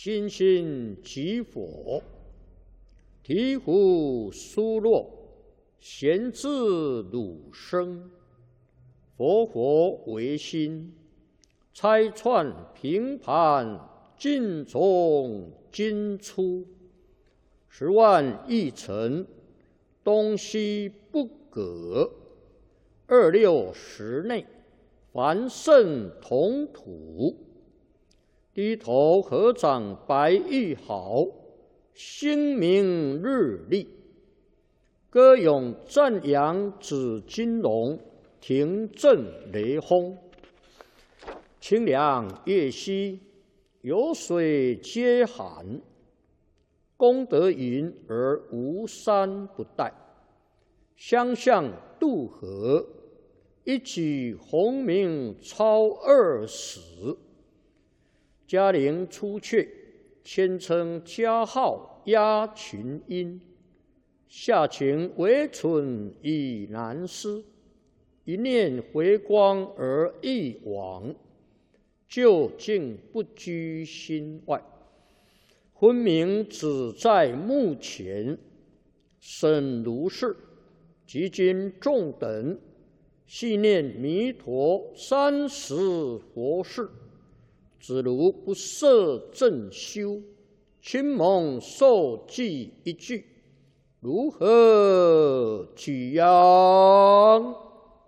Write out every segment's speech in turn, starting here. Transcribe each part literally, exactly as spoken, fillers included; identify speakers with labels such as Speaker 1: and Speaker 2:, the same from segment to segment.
Speaker 1: 心心即佛，醍醐疏落，贤自汝生。佛佛唯心，拆穿平盘，尽从今出。十万亿尘，东西不隔。二六时内，凡圣同土。低头合掌白玉好，星明日丽。歌咏赞扬紫金龙，庭震雷轰。清凉月兮，有水皆寒。功德云而无山不殆。相向渡河，一举鸿名超二十。嘉陵出阙，谦称嘉号压群英。下情为蠢已难思，一念回光而一往，究竟不居心外。昏明只在目前，审如是，即今众等细念弥陀三十佛事。子如不摄正修，亲蒙受记一句，如何举扬？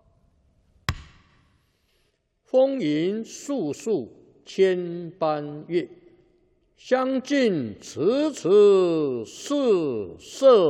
Speaker 1: 风云素素千般月，相近迟迟是色。